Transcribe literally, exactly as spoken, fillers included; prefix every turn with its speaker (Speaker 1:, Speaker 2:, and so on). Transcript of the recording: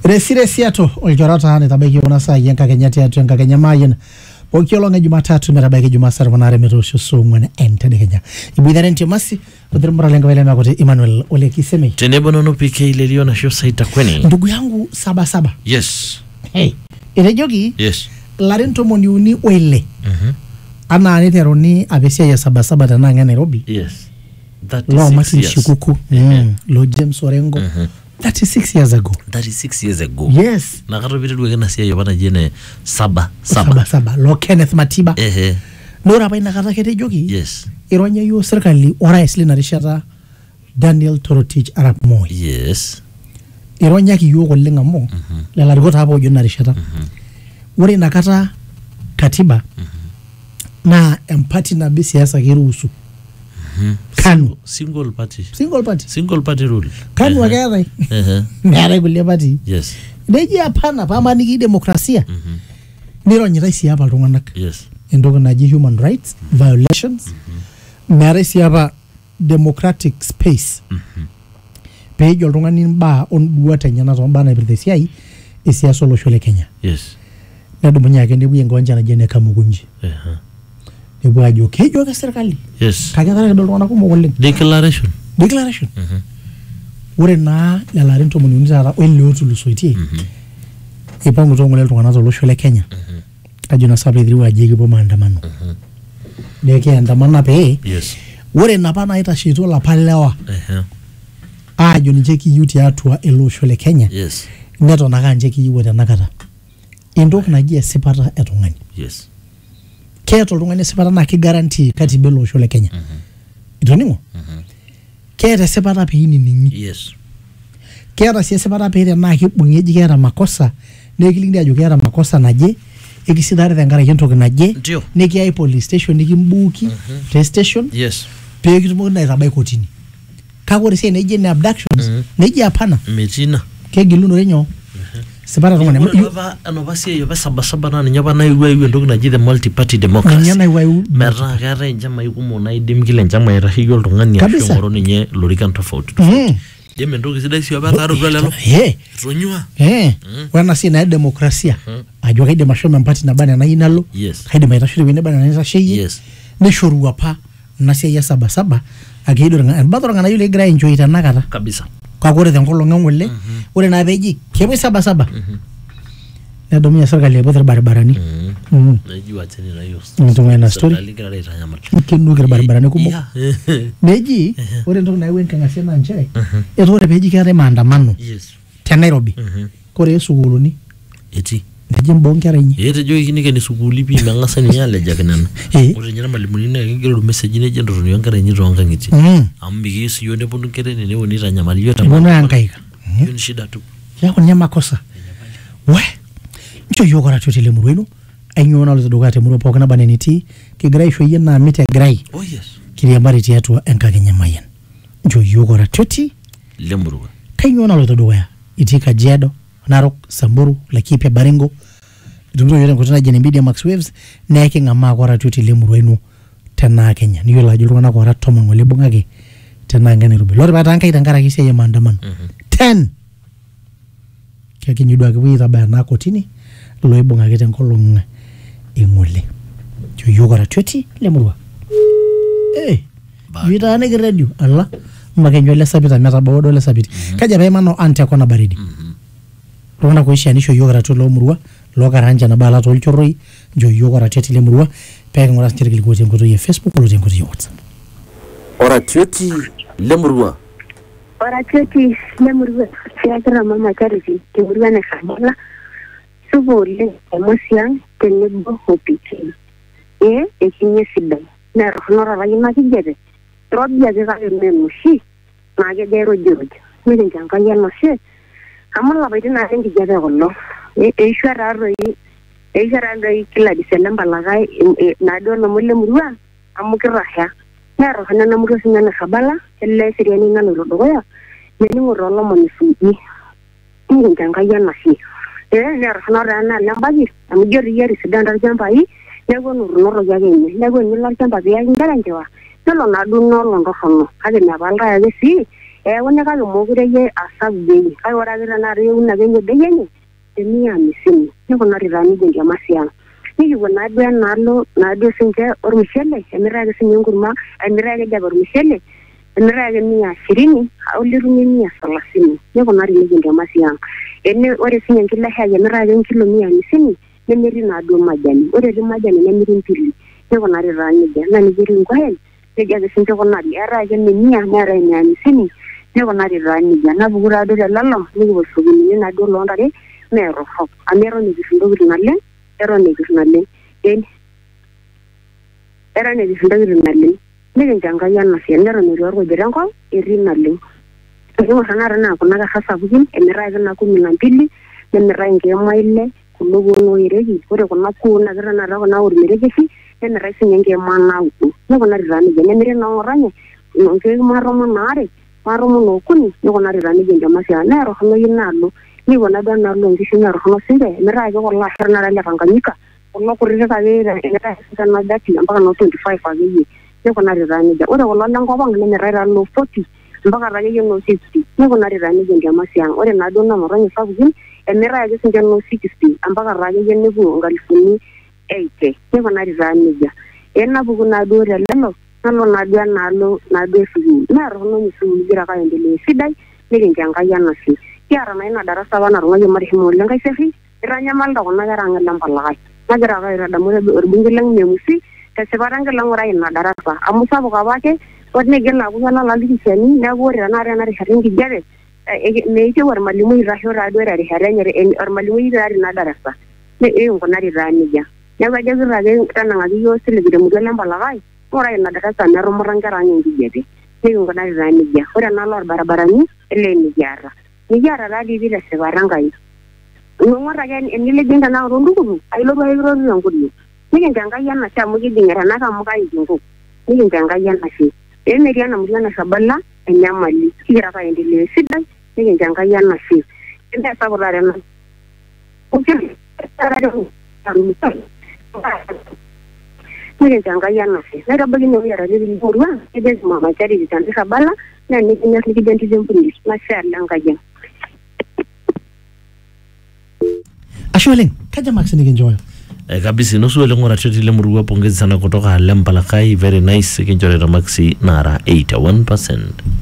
Speaker 1: Resire siato olchorata netabaiki kuna saa enkakenya tiatu enkakenya maayen pooki olong' e Jumatatu metabaiki Jumasar manare metoosho saa ong'uan entedekenya. Iboitare ntiamasi othirmura lenkawaile makote Emmanuel Ole Kisemei.
Speaker 2: Tenebo nono P K Lelio na show saita kweni.
Speaker 1: Ndugu yangu saba saba.
Speaker 2: Yes.
Speaker 1: Hey, etejoki
Speaker 2: Yes.
Speaker 1: larin tomoni uni oile.
Speaker 2: Mhm.
Speaker 1: Ana niteruni abesia ya saba saba tananga Nairobi.
Speaker 2: Yes. That
Speaker 1: Lo
Speaker 2: is
Speaker 1: Martin
Speaker 2: six years.
Speaker 1: Shikuku. Mm. Lo James Orengo.
Speaker 2: Mhm.
Speaker 1: thirty-six years ago.
Speaker 2: thirty-six years ago.
Speaker 1: Yes.
Speaker 2: Nakaro bitu weke na siya yobana jene saba
Speaker 1: Saba
Speaker 2: saba.
Speaker 1: saba. Lo Kenneth Matiba.
Speaker 2: Ehe.
Speaker 1: Nora pa inakata ketejoki.
Speaker 2: Yes.
Speaker 1: Ironya yu serikali orais linarishata Daniel Toroitich arap Moi.
Speaker 2: Yes.
Speaker 1: Ironya ki yu oleng amu
Speaker 2: Mhm.
Speaker 1: lelarikot apa ojo narishata.
Speaker 2: Mhm.
Speaker 1: Ore inakata katiba
Speaker 2: Mhm.
Speaker 1: na empati nabi siasa kiruhusu.
Speaker 2: Mhm.
Speaker 1: Kanu.
Speaker 2: Single party.
Speaker 1: Single party.
Speaker 2: Single party rule.
Speaker 1: Kanu
Speaker 2: Ehe.
Speaker 1: akeetai.
Speaker 2: Ehe.
Speaker 1: Meetai kulie party.
Speaker 2: Yes.
Speaker 1: Neji hapana pamaniki demokrasia.
Speaker 2: Mhm.
Speaker 1: Nironyitai sii apa iltung'anak.
Speaker 2: Yes.
Speaker 1: Entoki naji human rights violations. Meetai sii apa democratic space.
Speaker 2: Mhm.
Speaker 1: Peejo oltung'ani imbaa onduat enyenak tombaa naipirta esiai esiasa olosho le Kenya.
Speaker 2: Yes.
Speaker 1: Nedumunye ake nepuo enkiwanja naji ene Kamukunji.
Speaker 2: Ehe.
Speaker 1: Nepuo ajo kejo ake serikali.
Speaker 2: Yes.
Speaker 1: Kake etaa kedol iltung'anak kumok oleng.
Speaker 2: Declaration.
Speaker 1: Declaration.
Speaker 2: Mhm.
Speaker 1: Ore naa lelarin tomoni uni taata oile otulusoitie
Speaker 2: Mhm.
Speaker 1: eipang'utua ng'ole iltung'anak tolosho le Kenya.
Speaker 2: Mhm.
Speaker 1: Kajo na sababu eiterua ajo ekipuo maandamano.
Speaker 2: Mhm.
Speaker 1: Nekiandamana pee
Speaker 2: Yes.
Speaker 1: ore napa naitasheito lapa lewa
Speaker 2: Ehe.
Speaker 1: aajo ninche kiyieu tiatua ele osho le Kenya
Speaker 2: Yes.
Speaker 1: neton ake ninche kiyieu tenakata. Entoki naji esipata etung'ani.
Speaker 2: Yes.
Speaker 1: Keeta oltung'ani esipata naa kigarantii katiba ele osho le Kenya.
Speaker 2: Mhm.
Speaker 1: Itoning'o?
Speaker 2: Mhm.
Speaker 1: Keeta esipata pee inining'i.
Speaker 2: Yes.
Speaker 1: Keeta sii esipata pee tenaa kibung'i eji keeta makosa nekilikini ajo keeta makosa naje ekisidari tenkaraki entoki naje
Speaker 2: Ndio.
Speaker 1: nekiyai police station nikimbuuki
Speaker 2: Mhm.
Speaker 1: te station
Speaker 2: Yes.
Speaker 1: pee kitumoki naa aitabai kotini. Kake ore esiai naijo ene abductions
Speaker 2: Mhm.
Speaker 1: neji hapana
Speaker 2: Metina.
Speaker 1: kegilunore nyoo sipata
Speaker 2: Ore
Speaker 1: tung'ani
Speaker 2: apa enapa siai apa sabasaba naa ninye apa naewuo ewu entoki naji the multi party democracy.
Speaker 1: ninye naiwaiu
Speaker 2: Metaa keetae inchamai kumok naidim kila enchama aitasheki oltung'ani ashu
Speaker 1: Kabisa.
Speaker 2: eng'oru ninye lorikan tofauti
Speaker 1: Mhm.
Speaker 2: tofauti. Jem entoki sidai sii apa taarutua lelo.
Speaker 1: Eh,
Speaker 2: Etonyua.
Speaker 1: eh,
Speaker 2: Mhm.
Speaker 1: ore ena siai na demokrasia
Speaker 2: Mhm.
Speaker 1: ajo kaidim ashomo empati naba enaa enayieu nalo
Speaker 2: Yes.
Speaker 1: kaidim aitasho tewueji neba enaa enaitasheiyie
Speaker 2: Yes.
Speaker 1: nishoru apa ina siai ya saba saba ake ido embata orng'anayio ligira enjoy tenakata
Speaker 2: Kabisa.
Speaker 1: kake ore tenkolong eng'ole
Speaker 2: Mhm.
Speaker 1: ore naa peeji kepuoi saba saba
Speaker 2: Mhm.
Speaker 1: nedumunye serkali aiput irbaribarani
Speaker 2: Mhm.
Speaker 1: Mhm.
Speaker 2: Najua acheni na hiyo.
Speaker 1: Mtumwa ina story.
Speaker 2: Serikali igira aitanyamal.
Speaker 1: Kenuki irbaribarani kumok
Speaker 2: Yeah.
Speaker 1: neji ore entoki nayawua enkang'asia naa nchere
Speaker 2: Mhm.
Speaker 1: etu ore peeji keetae maandamano
Speaker 2: Yes.
Speaker 1: te Nairobi
Speaker 2: Mhm.
Speaker 1: kore sukuuluni
Speaker 2: Eti.
Speaker 1: neji mboo nkera inyi
Speaker 2: Etejoki nikeni sukuuli pii meng'asa ninye alejaki nena.
Speaker 1: Eh.
Speaker 2: Ore ninye irmalimuni naa kigero message neji entotoni onkera enye toonkang'itie.
Speaker 1: Mhm.
Speaker 2: Amu mikiyieu siyiok neponu nkera ene nepuo nitanyamal iyiok
Speaker 1: Eponu aankaika.
Speaker 2: Hiyo ni shida tu.
Speaker 1: Yako ninye makosa we ncho yiok oratioti lemurua ino ainyoo naloito dukuya temurua pookin naba enaa enetii kigira aisho yie naa mit egirai
Speaker 2: Oh yes.
Speaker 1: kiriamari tiatua enkakenya mayian ncho yiok oratioti
Speaker 2: Lemurua.
Speaker 1: kainyoo naloito dukuya itii Kajiado, Narok, Samburu, Laikipia, Baringo itumito yiok tenkoitoi naji ene Media Max Waves naa eking'amaa ake oratioti lemurua ino tenaa Kenya niyiolo ajo iltung'anak oora tomon ng'ole ibung'aki tenaa nkai Nairobi lore pataa nkai tenkaraki esiai e maandamano
Speaker 2: Mhm.
Speaker 1: ten kekinyi duo ake puoi aitabaya naa kotini loibung'aki tenkolong eng'ole ncho yiok oratioti lemurua eh
Speaker 2: Bado.
Speaker 1: itaaniki redio ala makenyo lesapita metabau do lesapiti kaja peemano ante akona baridi
Speaker 2: Mhm.
Speaker 1: iltung'anak oishaa nisho yiok oratioti lomurua lookaranja nabo ala toolchorroi ncho yiok oratioti lemurua peeking'uraa sinche irkiliku otii enkoitoi e Facebook olotii enkoitoi e WhatsApp.
Speaker 2: Oratioti lemurua.
Speaker 3: Oratioti lemurua siakita mama Charity temurua nairrabala supa oleng Emosiang tenebo o P K. Ee ekinyi esidai neerrono taata ina kijape irobi ake kake meenoshi naa kejo airojiroj nikincho Enkai enashe amu ilapaitin aare enkijape kulo E- eishua taatoi eishua taatoi kila December lakae naaduo lomon lemurua amu kirrasha neerrono ena murua sinye nairrabala elee eseriani naloito dukuya mening'o toolomoni suuji nikincho Enkai enashe ee neerrono taa enaalo embakit amu ijo doi etisidan tolchambai neeku enutunotoki ake ninye neeku enilo olchamba piiyaki nkera enchiwa nelo naaduo inoolong torrono kake mepaltae ake sii eh wone ka mokure ye asabu bei kai ora gira na re una genye beyenye mia hamsini niko na rirani genye masiang niki wona dwa nalo na dwa singe ormishele emirage sinye ngurma emirage jabar mishele emirage mia ishirini au lirumi mia thelathini niko na rirani genye masiang ene ore sinye ngila haja emirage kilo mia hamsini nemiri na dwa majani ore ri majani nemiri mpili niko na rirani genye na nigiri ngwahen nige singe kona ri era genye mia mia mia hamsini niko na rirani genye na bugura do lalo niki bosugini na do londare mero hop amero ni bifundo nale ero ni bifunale en era ni bifundo nale ni njanga yana si nero ni ro jirango irinale ndio sana rana kuna ka hasa bugin emira na kumi na mbili emira nge maile kulugo no iregi kore kuna kuna rana ra na uri miregi emira singe mana uku no kuna rirani je emira na oranye nge maromo nare maromo no kuni no kuna rirani je jamasi na ro hano yinalo ni wona da na lo ngisho na roho sinde mera ga wala harna la Tanganyika wala kurire ka vera ina sana dati mpaka no twenty-five agi ni kona rirani ja ora wala ngo bang ni mera lo forty mpaka ra ge no sixty ni kona rirani je ngama siang ora na do na moranyi sabu e mera ga sinja no sixty mpaka ra ge ne bu ngalifuni eighty ni kona rirani ja ena bugu na do re lelo nalo na dia na lo na do su na roho no su gira ka endele sidai ni nganga yana si kiara na ina darasa wana runga marhimu lenga sefi iranya malda kona garanga lambalai nagara ga ira damu be urbungilang memusi te sebaranga langora ina darasa amusa boka bake odne gella bugala lali seni na gori na rena ri haringi jabe me ite war malimu ira hora do ri haranya ri or malimu ira na darasa ne e ngona ri rani ja ne ba jagu ra ge kana ngadi yo sile gide mu lambalai ora ina darasa na romoranga rangi jabe ne ngona ri rani ja ora na lor barabarani ele ni jara ni jara la di bila se baranga yi no ngora ga ni le dinga na rondu ku ai lo ba ro ro ngudi ni nganga yana cha mu gi dinga na ka mu ga yi ngo ni nganga yana shi e me yana mu yana saballa e nyamali kira ka endele sidai ni nganga yana shi inda sabula rena ku ji tara do tamu ni nganga yana shi na ga bagi no yara ni burwa e de mama chari di tanti saballa na ni nya ni gidenti jempuni na sha langa jen
Speaker 1: Ashweleng, kaja Max nikinjoyo.
Speaker 2: Eh, kabisa nusu wale ngora choti le murua pongezi sana kutoka Lempalakai, very nice kinjore Maxi nara eighty-one percent.